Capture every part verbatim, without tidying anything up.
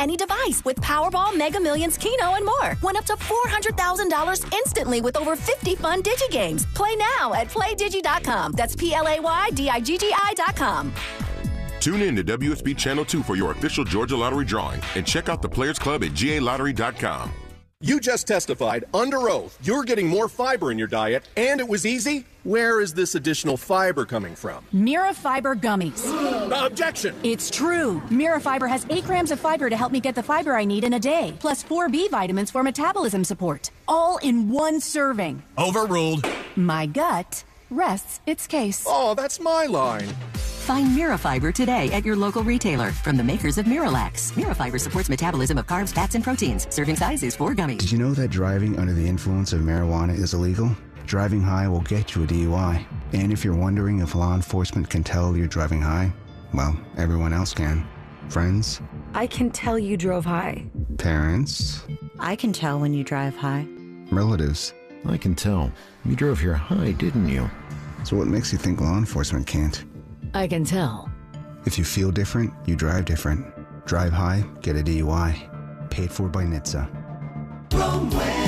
any device with Powerball, Mega Millions, Keno, and more. Win up to four hundred thousand dollars instantly with over fifty fun Digi games. Play now at play digi dot com. That's P L A Y D I G G I dot com. Tune in to W S B Channel two for your official Georgia Lottery drawing and check out the Players Club at G A lottery dot com. You just testified under oath you're getting more fiber in your diet, and it was easy? Where is this additional fiber coming from? Mirafiber gummies. Objection! It's true. Mirafiber has eight grams of fiber to help me get the fiber I need in a day, plus four B vitamins for metabolism support, all in one serving. Overruled. My gut rests its case. Oh, that's my line. Find Mirafiber today at your local retailer from the makers of Miralax. Mirafiber supports metabolism of carbs, fats, and proteins. Serving size is four gummies. Did you know that driving under the influence of marijuana is illegal? Driving high will get you a D U I. And if you're wondering if law enforcement can tell you're driving high, well, everyone else can. Friends? I can tell you drove high. Parents? I can tell when you drive high. Relatives? I can tell. You drove here high, didn't you? So what makes you think law enforcement can't? I can tell. If you feel different, you drive different. Drive high, get a D U I. Paid for by N H T S A. Wrong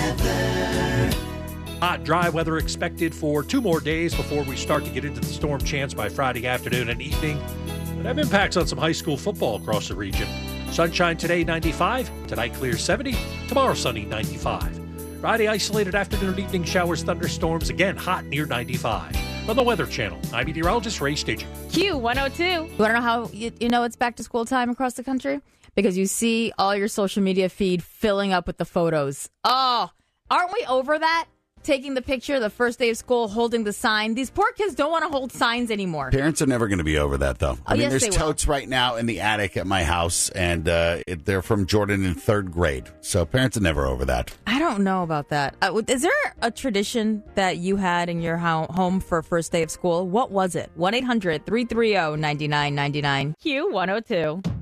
weather. Hot, dry weather expected for two more days before we start to get into the storm chance by Friday afternoon and evening. But have impacts on some high school football across the region. Sunshine today, ninety-five. Tonight, clear, seventy. Tomorrow, sunny, ninety-five. Friday, isolated afternoon and evening showers, thunderstorms. Again, hot, near ninety-five. From the Weather Channel, I'm meteorologist Ray Stidger. Q one oh two. You want to know how you, you know it's back to school time across the country? Because you see all your social media feed filling up with the photos. Oh, aren't we over that? Taking the picture the first day of school, holding the sign. These poor kids don't want to hold signs anymore. Parents are never going to be over that, though. I Oh, mean, yes, there's they will. totes right now in the attic at my house, and uh, it, they're from Jordan in third grade. So parents are never over that. I don't know about that. Uh, is there a tradition that you had in your ho- home for first day of school? What was it? one eight hundred three three zero nine nine nine nine. Q one oh two.